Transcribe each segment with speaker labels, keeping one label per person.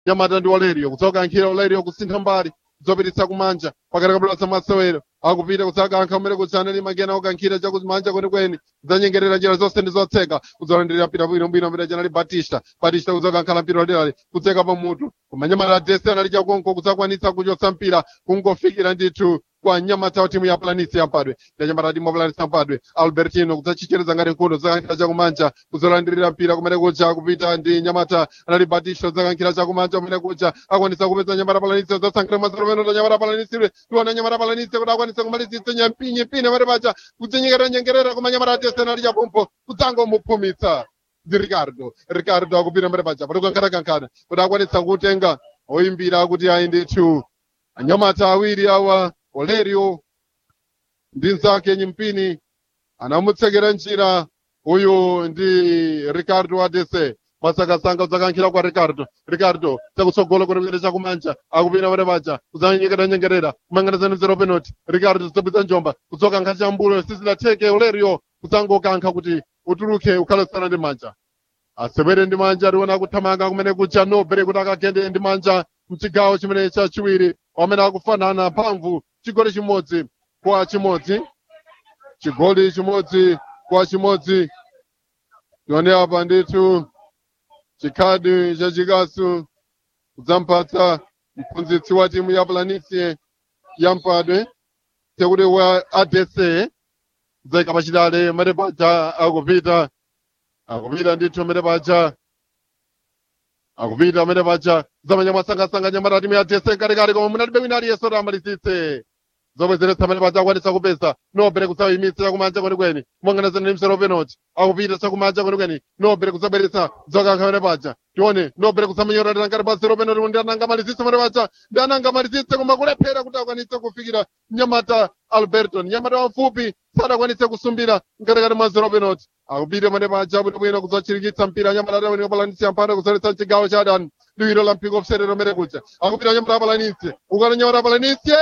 Speaker 1: nyamata ndi Olerio kudzokankhira Olerio kusintha mbali kudzopititsa kumanja pakati kabulasa masewero akupita kudzakankha umene kutsana ndi makena okankhira chakumanja kwenikweni kudzanyengerera njira zonse ndi zotseka kudzolandirira mpira bwinobwino amene chanali Batista kudzokankhala mpira lodera kudzeka pamutu koma nyamata adese anali chakonko kudzakwanitsa kuchotsa mpira kungofikira ndithu kwa nyamata wa timu ya Planície yampadwe ndi nyamata timu ya Planície yampadwe Albertino kudzachichereza ngati nkhondo kudzakankhira chakumanja kudzolandirira mpira kumene kuja kupita ndi nyamata anali Batista kudzakankhira chakumanja kumene kuja akwanitsa kupeza nyamata Planície kudzasankhira mazalomeno ta nyamata Planície tiona nyamata Planície kuti akwanitsa kumalizitsa nyampinyi amene paja kudzenyengerera koma nyamata adese anali chapompo kudzangomuphumitsa ndi Ricardo akupita amene paja pati kukankhana kuti akwanitsa kutenga oyimbira kuti ayi ndithu anyamata awiri awa Olerio ndi nzake Nyimpini anamutsekera njira uyu ndi Ricardo adese masakasanga udzakankhira kwa Ricardo chakutsogolo kuti chakumanja akupita amene paja kudzanyengerera kumang'anizana zero penalty Ricardo kudzapita njomba kudzokankha chambulo sizidatheke Olerio kudzangokankha kuti utuluke ukhalosana ndi manja asewere ndi manja aliona kuthamanga kumene kuja Nobre kuti akagende ndi manja mchigawo chimene chachiwiri amene akufanana mphamvu chigoli chimodzi kwa chimodzi tione apa ndithu chikhadi chachikasu kudzampatsa mphunzitsi wa timu ya Planície yampadwe tekuti wa ADC kudzayika pachidale mene paja akupita ndithu mene paja akupita amene paja zamanya masangasanga nyamata timu ya ADC katikati koma munalibe wina aliyense kuti amalizitse zobwezeretsa amene paja akwanitsa kupeza Nobre kudzayimitsira kumanja kwenikweni kumang'anizana ndi msero penalty akupita chakumanja kwenikweni Nobre kudzabweretsa dzokankha amene paja tione Nobre kudzamenyerera ngati pa zero penalty ndi ananga malizitse amene paja ndi ananga malizitse koma kulephera kuti akwanitse kufikira nyamata Alberto nyamata wamfupi sadakwanitse kusumbira ngatikati mwa zero penalty akupita amene paja bwinobwino kudzachirikitsa mpira nyamata ya Planície yampadwe kuzoletsa chigawo cha adani liwiro la mpiko ofserero amene kuja akupita nyamata ya Planície ukana nyamata ya Planície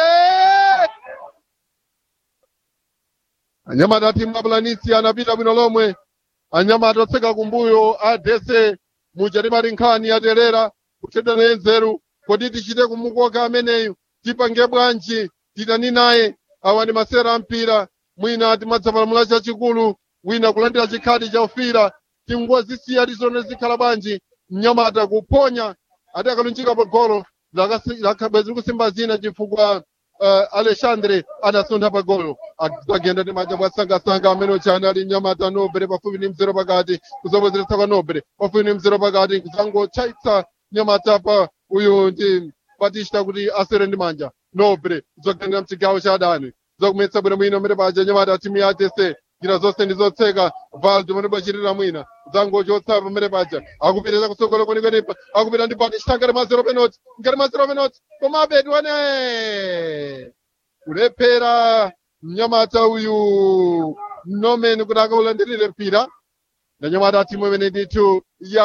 Speaker 1: anyamata timu ya Planície anapita bwino lomwe anyamata otseka kumbuyo ADC mujatimati nkhani yaterera kuthedana nzeru kodi tichite kumukoka ameneyu tipange bwanji titani naye awa ndi masera ampira mwina timadzapalamula chachikulu wina kulandira chikhadi cha ufira tingozisiya tizone zikhala bwanji mnyamata kuponya ati akalunjika pagolo lakabwezi kusimba zina chifukwa Alexandre anasuntha pagolo akagenda ndi manja mwasangasanga amene uchani ali nyamata Nobre pafupi ndi mzero pakati kuzobwezeretsa kwa Nobre pafupi ndi mzero pakati kuzangochaitsa nyamata pa uyu ndi Batista kuti asere ndi manja Nobre kuzogenda mchigawo cha adani kuzokumetsa bwinobwino amene paja nyamata timu ya ADC njira zonse ndi zotseka Valdo amene bachitira mwina zangochotsa pamene paja akupitira kutsogolo kwenikweni akupita ndi Batista ngati mwa zero penalty komabe tione kulephera mnyamata uyu Nomen kuti akaulandirire mpira na nyamata timu imene ndithu ya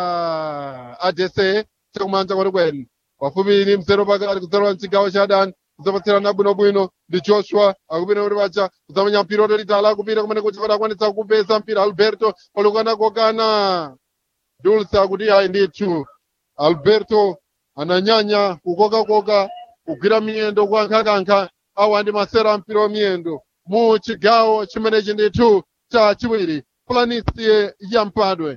Speaker 1: ADC chakumanja kwenikweni pafupi ndi mzero pakati kudzalowa mchigawo cha adani kudzapatsirana bwinobwino ndi Joshua akupita kuti paja kudzamenya mpira otolitala akupita kumene kuti akwanitsa kupeza mpira Alberto kokana Dulce akuti ayi ndithu Alberto ananyanya kukokakoka kugwira miyendo kukankhakankha awa ndi masera mpira wamiyendo mu chigawo chimenechi ndithu cha chiwiri Planície yampadwe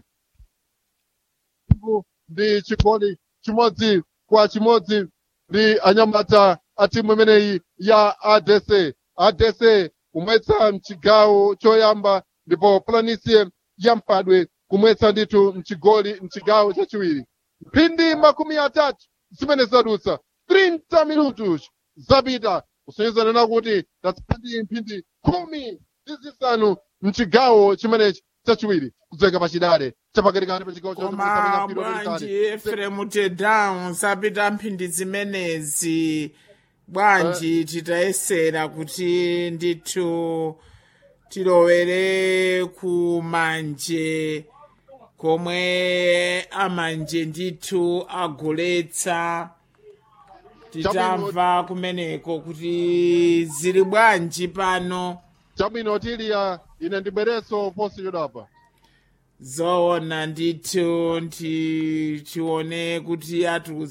Speaker 1: ndi chigoli chimodzi kwa chimodzi ndi anyamata a timu imeneyi ya ADC kumwetsa mchigawo choyamba ndipo Planície yampadwe kumwetsa ndithu mchigawo chachiwiri mphindi 30 zimene zadutsa 30 minutos zapita kusonyezana na kuti tatsipandi mphindi 15 mchigawo chimenechi chachiwiri kudzeka pachidale chapakatikati pachigawo
Speaker 2: koma bwanji Efrem Tedown zapita mphindi zimenezi bwanji titayesera kuti ndithu tilowere kumanje komwe amanje ndithu agoletsa titamva kumeneko kuti zili bwanji pano
Speaker 1: chabwino tiliya ine ndibwereso posi yodapa
Speaker 2: zoona ndithu tione kuti atiuza